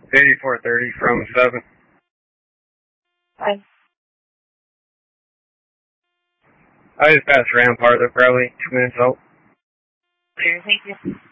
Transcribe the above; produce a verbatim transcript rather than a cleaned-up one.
eighty-four thirty from seven. Bye. I just passed Rampart. They're probably two minutes out. Clear, thank you.